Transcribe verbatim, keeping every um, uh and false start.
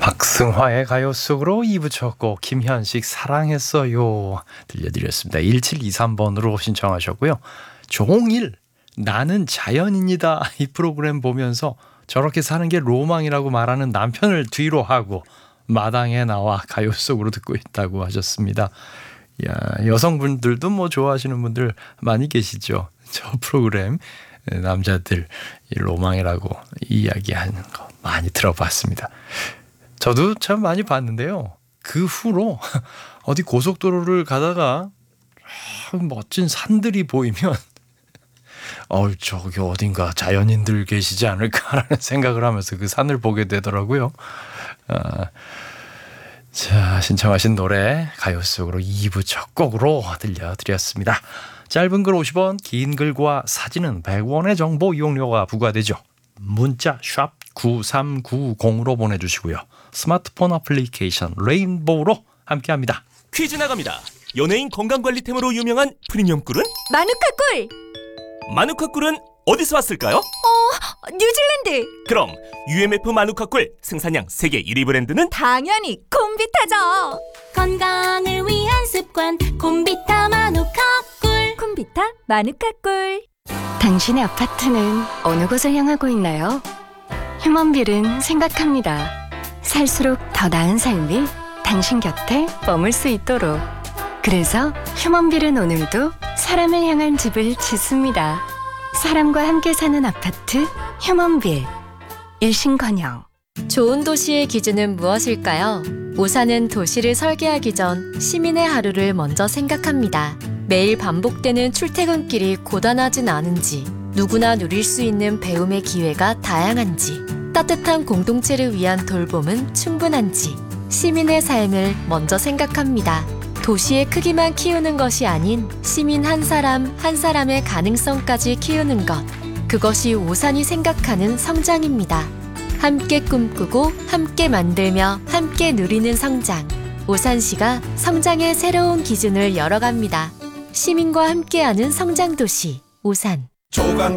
박승화의 가요 속으로 이 부 첫 곡 김현식 사랑했어요 들려드렸습니다. 일칠이삼 번으로 신청하셨고요. 종일 나는 자연인이다 이 프로그램 보면서 저렇게 사는 게 로망이라고 말하는 남편을 뒤로 하고 마당에 나와 가요 속으로 듣고 있다고 하셨습니다. 야, 여성분들도 뭐 좋아하시는 분들 많이 계시죠. 저 프로그램 남자들 로망이라고 이야기하는 거 많이 들어봤습니다. 저도 참 많이 봤는데요. 그 후로 어디 고속도로를 가다가 멋진 산들이 보이면 어, 저기 어딘가 자연인들 계시지 않을까라는 생각을 하면서 그 산을 보게 되더라고요. 아, 자, 신청하신 노래 가요 속으로 이 부 첫 곡으로 들려드렸습니다. 짧은 글 오십 원, 긴 글과 사진은 백 원의 정보 이용료가 부과되죠. 문자 샵 구삼구공으로 보내주시고요. 스마트폰 어플리케이션 레인보우로 함께합니다. 퀴즈 나갑니다. 연예인 건강관리템으로 유명한 프리미엄 꿀은? 마누카 꿀! 마누카 꿀은 어디서 왔을까요? 어, 뉴질랜드! 그럼 유엠에프 마누카 꿀 생산량 세계 일 위 브랜드는? 당연히 콤비타죠! 건강을 위한 습관 콤비타 마누카 꿀. 콤비타 마누카 꿀. 당신의 아파트는 어느 곳을 향하고 있나요? 휴먼빌은 생각합니다. 살수록 더 나은 삶이 당신 곁에 머물 수 있도록. 그래서 휴먼빌은 오늘도 사람을 향한 집을 짓습니다. 사람과 함께 사는 아파트 휴먼빌. 일신건영. 좋은 도시의 기준은 무엇일까요? 오산은 도시를 설계하기 전 시민의 하루를 먼저 생각합니다. 매일 반복되는 출퇴근길이 고단하진 않은지, 누구나 누릴 수 있는 배움의 기회가 다양한지, 따뜻한 공동체를 위한 돌봄은 충분한지, 시민의 삶을 먼저 생각합니다. 도시의 크기만 키우는 것이 아닌 시민 한 사람 한 사람의 가능성까지 키우는 것, 그것이 오산이 생각하는 성장입니다. 함께 꿈꾸고 함께 만들며 함께 누리는 성장. 오산시가 성장의 새로운 기준을 열어갑니다. 시민과 함께하는 성장도시 오산. 조각